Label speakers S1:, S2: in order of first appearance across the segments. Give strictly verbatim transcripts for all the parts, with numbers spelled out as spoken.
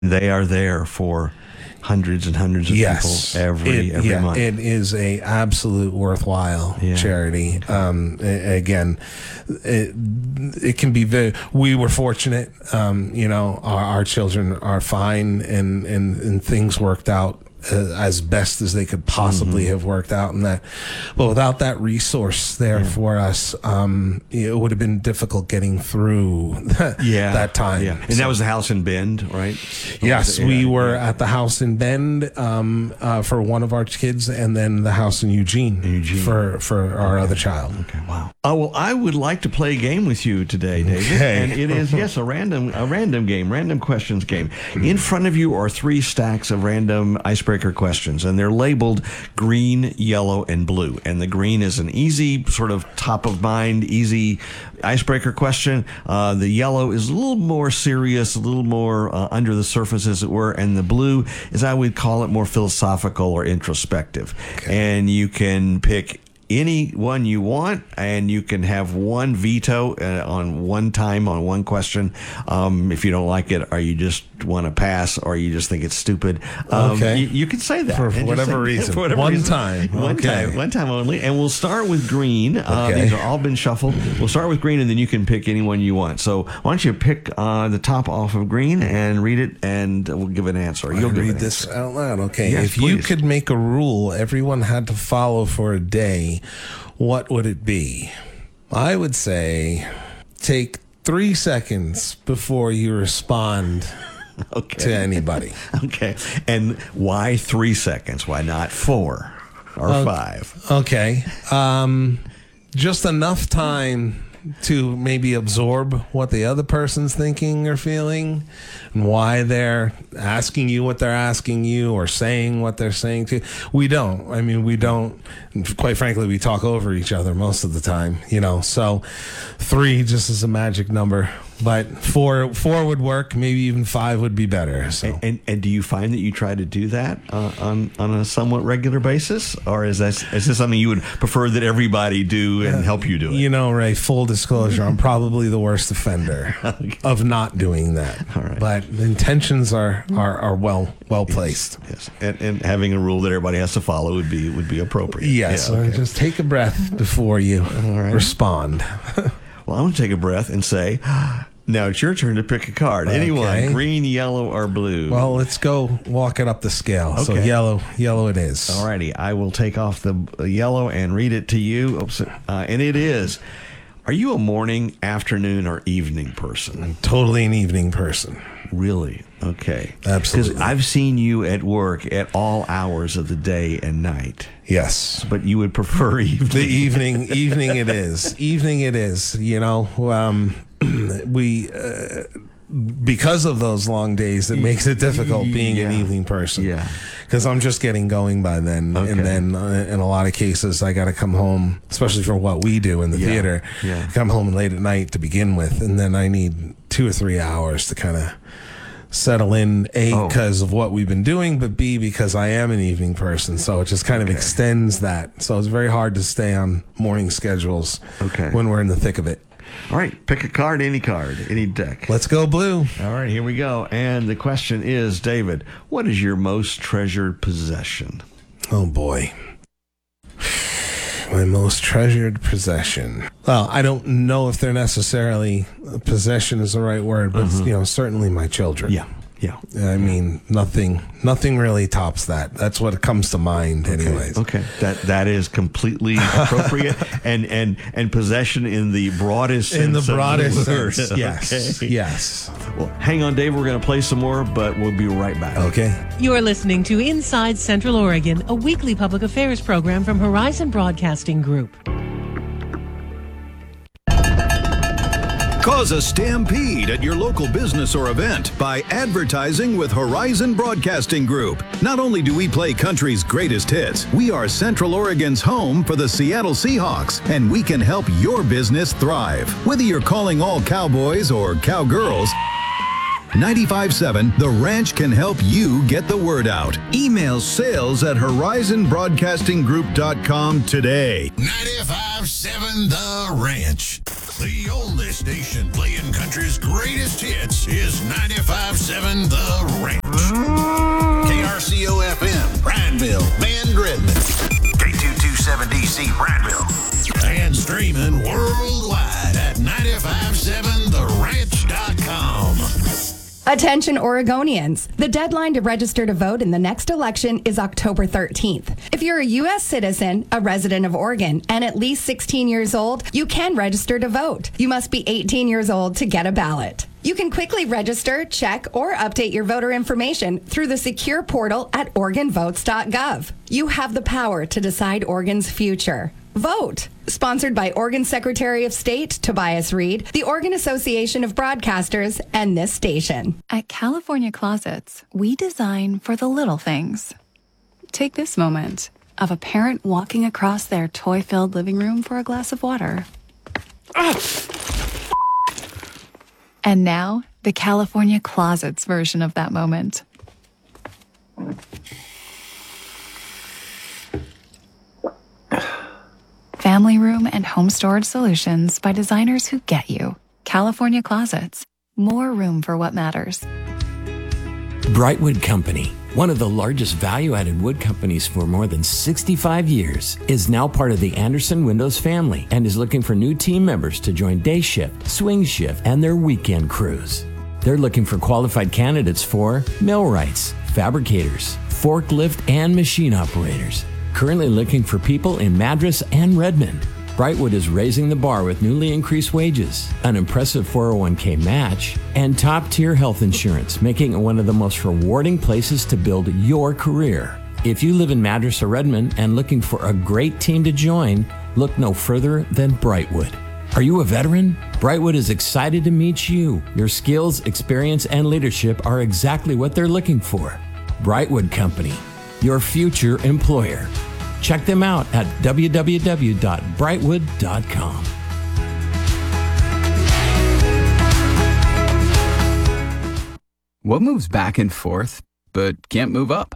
S1: They are there for hundreds and hundreds of
S2: yes.
S1: people every
S2: it,
S1: every
S2: yeah,
S1: month.
S2: It is a absolute worthwhile
S1: Yeah.
S2: charity. Um, a- again, it, it can be very. We were fortunate. Um, you know, our, our children are fine, and and and things worked out Uh, as best as they could possibly
S1: Mm-hmm.
S2: have worked out, and that, but without that resource there
S1: Yeah.
S2: for us, um, it would have been difficult getting through that,
S1: yeah,
S2: that time.
S1: Yeah, and
S2: So-
S1: that was the house in Bend, right?
S2: Yes,
S1: Yeah,
S2: we were
S1: yeah.
S2: at the house in Bend um, uh, for one of our kids, and then the house in Eugene,
S1: Eugene.
S2: for for our other child.
S1: Okay, wow. Oh well, I would like to play a game with you today, David.
S2: Okay.
S1: And it is yes, a random a random game, random questions game. In front of you are three stacks of random icebreaker questions, and they're labeled green, yellow, and blue. And the green is an easy, sort of top of mind, easy icebreaker question. Uh, the yellow is a little more serious, a little more uh, under the surface, as it were. And the blue is, I would call it, more philosophical or introspective.
S2: Okay.
S1: And you can pick any one you want, and you can have one veto uh, on one time on one question. Um, if you don't like it, or you just want to pass, or you just think it's stupid, um,
S2: Okay.
S1: you, you can say that
S2: For
S1: And just
S2: whatever
S1: say-
S2: reason.
S1: for whatever
S2: One
S1: reason.
S2: time.
S1: one
S2: Okay.
S1: time, one time only. And we'll start with green. Uh,
S2: Okay.
S1: These have all been shuffled. We'll start with green, and then you can pick any one you want. So why don't you pick uh, the top off of green and read it, and we'll give an answer.
S2: I
S1: You'll give
S2: read
S1: an
S2: this
S1: answer.
S2: out loud. Okay,
S1: Yes,
S2: if you
S1: please.
S2: could make a rule everyone had to follow for a day, what would it be? I would say take three seconds before you respond
S1: Okay.
S2: to anybody.
S1: Okay. And why three seconds? Why not four or
S2: Uh,
S1: five?
S2: Okay. Um, just enough time to maybe absorb what the other person's thinking or feeling, and why they're asking you what they're asking you or saying what they're saying to you. We don't. I mean, we don't. Quite frankly, we talk over each other most of the time, you know. So three just is a magic number. But four four would work. Maybe even five would be better. So.
S1: And, and and do you find that you try to do that uh, on on a somewhat regular basis, or is that is this something you would prefer that everybody do and help you do it?
S2: You know, Ray, full disclosure, I'm probably the worst offender
S1: Okay.
S2: of not doing that.
S1: All right.
S2: But the intentions are, are, are well well placed.
S1: Yes, and, and having a rule that everybody has to follow would be would be appropriate.
S2: Yes,
S1: Yeah,
S2: so
S1: okay.
S2: just take a breath before you
S1: right.
S2: respond.
S1: Well, I'm going to take a breath and say, now it's your turn to pick a card. Anyone,
S2: Okay.
S1: green, yellow, or blue?
S2: Well, let's go walk it up the scale. So
S1: Okay.
S2: yellow, yellow it is.
S1: Alrighty, I will take off the uh, yellow and read it to you. Oops, uh, and it is, are you a morning, afternoon, or evening person?
S2: Totally an evening person.
S1: Really? Okay.
S2: Absolutely.
S1: Because I've seen you at work at all hours of the day and night,
S2: Yes.
S1: but you would prefer evening.
S2: The evening, evening it is. Evening it is. You know, um, we uh, because of those long days, it makes it difficult being an
S1: Yeah.
S2: evening person.
S1: Yeah.
S2: Because I'm just getting going by then,
S1: Okay.
S2: and then uh, in a lot of cases, I got to come home, especially for what we do in the
S1: Yeah.
S2: theater.
S1: Yeah.
S2: Come home late at night to begin with, and then I need two or three hours to kind of settle in, A,
S1: Oh.
S2: because of what we've been doing, but B, because I am an evening person, so it just kind of
S1: Okay.
S2: extends that. So it's very hard to stay on morning schedules
S1: Okay.
S2: when we're in the thick of it.
S1: All right, pick a card, any card, any deck.
S2: Let's go blue.
S1: All right, here we go. And the question is, David, what is your most treasured possession?
S2: Oh boy. My most treasured possession. Well, I don't know if they're necessarily possession is the right word, but you know, certainly my children.
S1: Yeah, yeah.
S2: I mean, nothing, nothing really tops that. That's what comes to mind, anyways.
S1: Okay, that that is completely appropriate, and and and possession in the broadest
S2: In the
S1: sense of
S2: broadest
S1: word.
S2: sense, yes,
S1: Okay.
S2: yes.
S1: Well, hang on, Dave. We're going to play some more, but we'll be right back.
S2: Okay.
S3: You're listening to Inside Central Oregon, a weekly public affairs program from Horizon Broadcasting Group.
S4: Cause a stampede at your local business or event by advertising with Horizon Broadcasting Group. Not only do we play country's greatest hits, we are Central Oregon's home for the Seattle Seahawks, and we can help your business thrive. Whether you're calling all cowboys or cowgirls, ninety-five point seven The Ranch can help you get the word out. Email sales at horizon broadcasting group dot com today.
S5: ninety-five point seven The Ranch. The oldest station playing country's greatest hits is ninety-five point seven The Ranch. K R C O F M, Prattville, Bend, Redmond. K two twenty-seven D C, Prattville. And streaming worldwide at ninety-five point seven the ranch dot com.
S6: Attention Oregonians. The deadline to register to vote in the next election is October thirteenth. If you're a U S citizen, a resident of Oregon, and at least sixteen years old, you can register to vote. You must be eighteen years old to get a ballot. You can quickly register, check, or update your voter information through the secure portal at oregon votes dot gov. You have the power to decide Oregon's future. Vote. Sponsored by Oregon Secretary of State Tobias Reed, the Oregon Association of Broadcasters, and this station.
S7: At California Closets, we design for the little things. Take this moment of a parent walking across their toy-filled living room for a glass of water. And now, the California Closets version of that moment. Family room and home storage solutions by designers who get you. California Closets. More room for what matters.
S8: Brightwood Company, one of the largest value-added wood companies for more than sixty-five years, is now part of the Anderson Windows family and is looking for new team members to join day shift, swing shift, and their weekend crews. They're looking for qualified candidates for millwrights, fabricators, forklift, and machine operators. Currently looking for people in Madras and Redmond. Brightwood is raising the bar with newly increased wages, an impressive four oh one k match, and top-tier health insurance, making it one of the most rewarding places to build your career. If you live in Madras or Redmond and looking for a great team to join, look no further than Brightwood. Are you a veteran? Brightwood is excited to meet you. Your skills, experience, and leadership are exactly what they're looking for. Brightwood Company, your future employer. Check them out at w w w dot brightwood dot com.
S9: What moves back and forth but can't move up?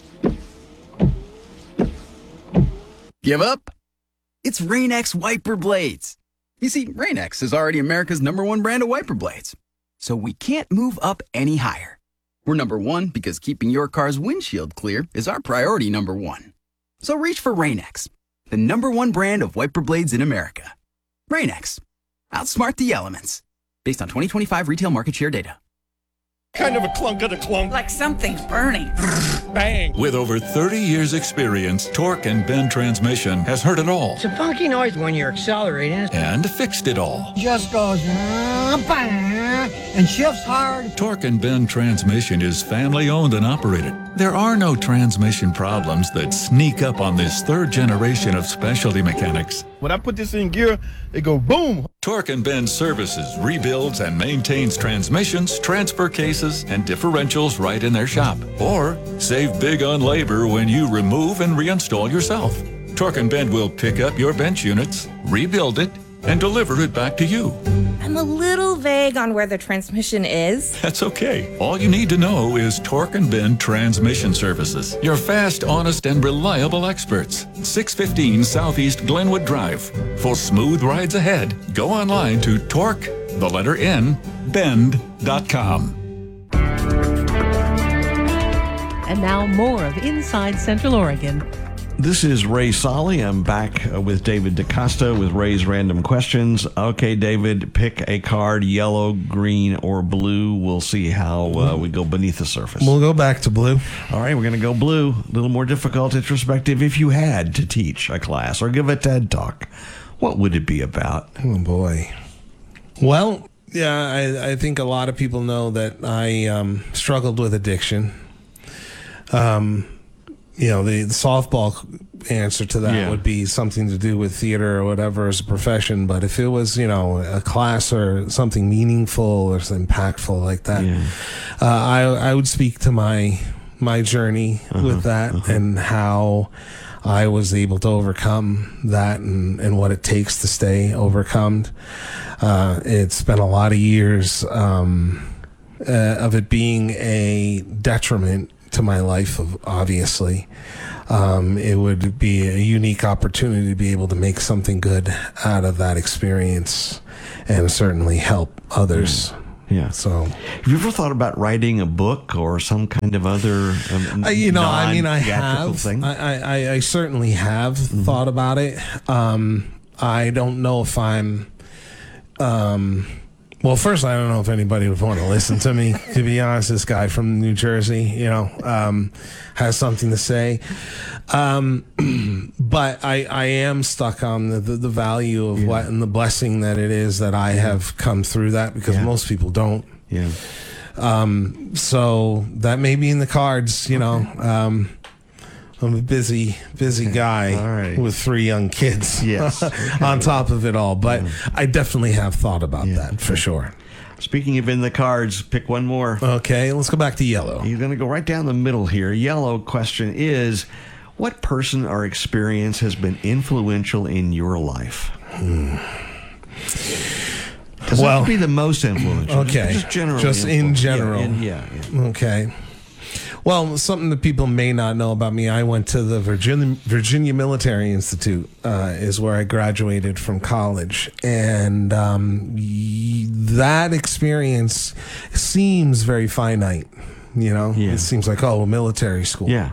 S9: Give up? It's Rain-X wiper blades. You see, Rain-X is already America's number one brand of wiper blades, so we can't move up any higher. We're number one because keeping your car's windshield clear is our priority number one. So reach for Rain-X, the number one brand of wiper blades in America. Rain-X, outsmart the elements. Based on twenty twenty-five retail market share data.
S10: Kind of a clunk of the clunk.
S11: Like something's burning.
S10: Bang.
S12: With over thirty years experience, Torque and Bend Transmission has heard it all.
S13: It's a funky noise when you're accelerating.
S12: And fixed it all.
S13: Just goes and shifts hard.
S12: Torque and Bend Transmission is family owned and operated. There are no transmission problems that sneak up on this third generation of specialty mechanics.
S10: When I put this in gear, it go boom.
S12: Torque and Bend services, rebuilds, and maintains transmissions, transfer cases, and differentials right in their shop. Or save big on labor when you remove and reinstall yourself. Torque and Bend will pick up your bench units, rebuild it, and deliver it back to you.
S11: I'm a little vague on where the transmission is.
S12: That's okay. All you need to know is Torque and Bend Transmission Services. Your fast, honest, and reliable experts. six fifteen Southeast Glenwood Drive. For smooth rides ahead, go online to Torque, the letter N, bend dot com.
S3: And now more of Inside Central Oregon.
S1: This is Ray Solly. I'm back uh, with David DaCosta with Ray's Random Questions. Okay, David, pick a card, yellow, green, or blue. We'll see how uh, we go beneath the surface.
S2: We'll go back to blue.
S1: All right, we're going to go blue. A little more difficult introspective. If you had to teach a class or give a TED Talk, what would it be about?
S2: Oh, boy. Well, yeah, I, I think a lot of people know that I um, struggled with addiction. Um... You know, the, the softball answer to that yeah. would be something to do with theater or whatever as a profession. But if it was, you know, a class or something meaningful or impactful like that, yeah. uh, I I would speak to my my journey uh-huh, with that uh-huh. and how I was able to overcome that and, and what it takes to stay overcome. Uh, it's been a lot of years. Um, uh, of it being a detriment to my life, of obviously. Um, it would be a unique opportunity to be able to make something good out of that experience and certainly help others.
S1: Yeah.
S2: So,
S1: have you ever thought about writing a book or some kind of other, um,
S2: uh, you know, I mean, I
S1: non-theatrical
S2: have,
S1: thing?
S2: I, I, I certainly have
S1: Mm-hmm.
S2: thought about it. Um, I don't know if I'm, um, well, first, I don't know if anybody would want to listen to me. To be honest, this guy from New Jersey, you know, um, has something to say. Um, but I, I am stuck on the, the, the value of
S1: Yeah.
S2: what and the blessing that it is that I have come through that, because
S1: Yeah.
S2: most people don't.
S1: Yeah.
S2: Um, so that may be in the cards, you know. Um, I'm a busy, busy guy
S1: All right.
S2: with three young kids.
S1: Yes.
S2: On top of it all, but I definitely have thought about
S1: Yeah.
S2: that for sure.
S1: Speaking of in the cards, pick one more.
S2: Okay, let's go back to yellow.
S1: You're going to go right down the middle here. Yellow question is, what person or experience has been influential in your life?
S2: Hmm.
S1: Doesn't
S2: Well,
S1: have to be the most influential.
S2: Okay,
S1: Just, just generally.
S2: just in
S1: influential.
S2: general.
S1: Yeah, in- yeah, yeah.
S2: Okay. Well, something that people may not know about me, I went to the Virginia, Virginia Military Institute, uh, is where I graduated from college. And um, y- that experience seems very finite, you know?
S1: Yeah.
S2: It seems like, oh, military school.
S1: Yeah.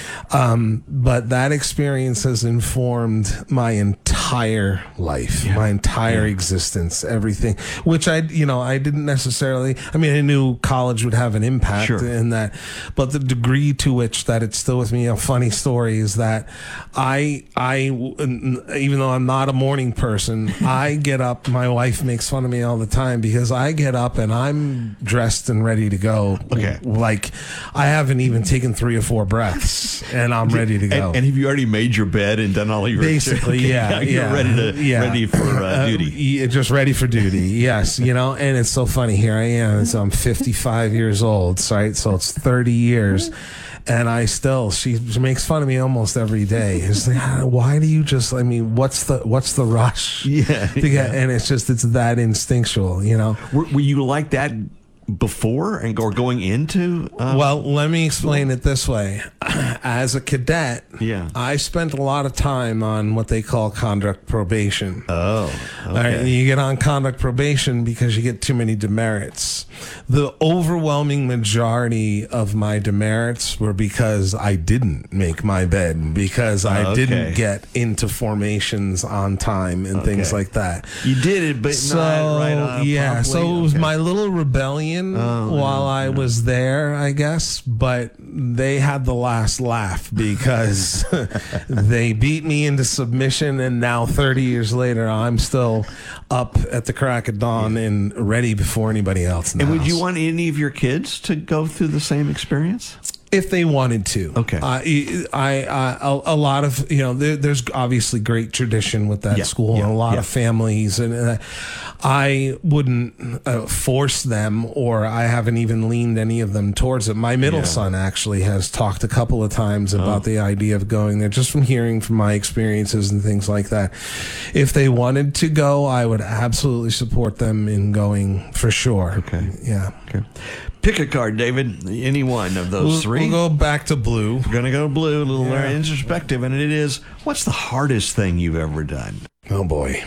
S2: Um, but that experience has informed my entire life,
S1: Yeah.
S2: my entire
S1: Yeah.
S2: existence, everything, which I, you know, I didn't necessarily, I mean, I knew college would have an impact
S1: Sure.
S2: in that, but the degree to which that it's still with me, a funny story is that I, I, even though I'm not a morning person, I get up, my wife makes fun of me all the time because I get up and I'm dressed and ready to go.
S1: Okay.
S2: Like I haven't even taken three or four breaths. And I'm ready to go.
S1: And, and have you already made your bed and done all of your
S2: Basically,
S1: okay,
S2: yeah,
S1: you're
S2: yeah,
S1: ready to
S2: yeah.
S1: ready for uh, duty.
S2: Uh, yeah, just ready for duty. Yes, you know, and it's so funny. Here I am. So I'm fifty-five years old, right? So it's thirty years, and I still she, she makes fun of me almost every day. It's like, "Ah, why do you just? I mean, what's the what's the rush?
S1: Yeah,
S2: to get, and it's just it's that instinctual, you know.
S1: Were, were you like that before and or going into? Uh,
S2: Well, let me explain it this way. As a cadet,
S1: Yeah.
S2: I spent a lot of time on what they call conduct probation.
S1: oh, okay.
S2: All right, and you get on conduct probation because you get too many demerits. The overwhelming majority of my demerits were because I didn't make my bed, because I
S1: Okay.
S2: didn't get into formations on time and things
S1: Okay.
S2: like that.
S1: You did it, but
S2: So
S1: not right on.
S2: yeah,
S1: promptly?
S2: so it was
S1: Okay.
S2: my little rebellion
S1: Oh,
S2: while
S1: yeah,
S2: I was there, I guess. But they had the last laugh because they beat me into submission, and now thirty years later, I'm still up at the crack of dawn and ready before anybody else. In the
S1: And would
S2: house.
S1: you want any of your kids to go through the same experience?
S2: If they wanted to.
S1: Okay.
S2: Uh, I, I, uh, a, a lot of, you know, there, there's obviously great tradition with that
S1: Yeah,
S2: school
S1: yeah,
S2: and a lot
S1: yeah.
S2: of families. And uh, I wouldn't uh, force them, or I haven't even leaned any of them towards it. My middle
S1: Yeah.
S2: son actually has talked a couple of times about
S1: Oh.
S2: the idea of going there, just from hearing from my experiences and things like that. If they wanted to go, I would absolutely support them in going for sure.
S1: Okay.
S2: Yeah.
S1: Okay. Pick a card, David. Any one of those
S2: We'll,
S1: three.
S2: we'll go back to blue.
S1: We're going to go blue, a little
S2: Yeah.
S1: introspective, and it is, what's the hardest thing you've ever done?
S2: Oh boy.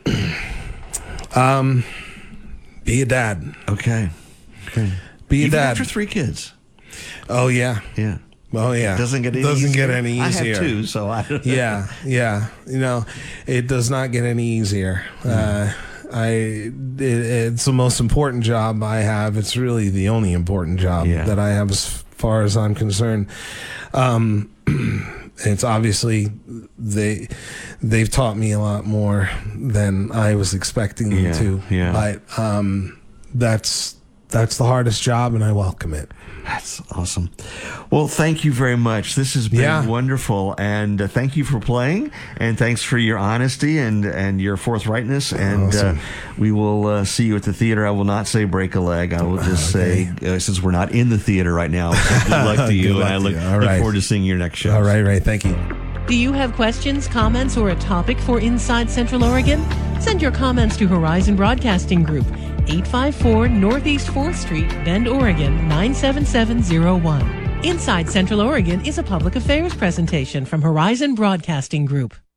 S2: um, be a dad.
S1: Okay. Okay.
S2: Be a
S1: Even
S2: dad.
S1: after three kids.
S2: Oh yeah.
S1: Yeah.
S2: Oh yeah.
S1: Doesn't get any
S2: doesn't
S1: easier.
S2: get any easier.
S1: I have two, so I don't know.
S2: Yeah, yeah. You know, it does not get any easier. Uh, I it, it's the most important job I have. It's really the only important job
S1: Yeah.
S2: that I have, as far as I'm concerned. Um, it's obviously they they've taught me a lot more than I was expecting them
S1: Yeah,
S2: to.
S1: yeah.
S2: But um, that's that's the hardest job, and I welcome it.
S1: That's awesome. Well, thank you very much. This has been
S2: Yeah.
S1: wonderful, and uh, thank you for playing, and thanks for your honesty and and your forthrightness. And
S2: Awesome.
S1: uh, we will uh, see you at the theater. I will not say break a leg. I will just
S2: Okay.
S1: say, uh, since we're not in the theater right now, so good luck to you,
S2: Good
S1: and
S2: luck
S1: I
S2: to
S1: look,
S2: you. All
S1: look
S2: right.
S1: forward to seeing your next show.
S2: All right, right. Thank you.
S3: Do you have questions, comments, or a topic for Inside Central Oregon? Send your comments to Horizon Broadcasting Group, eight five four Northeast fourth Street, Bend, Oregon, nine seven seven zero one. Inside Central Oregon is a public affairs presentation from Horizon Broadcasting Group.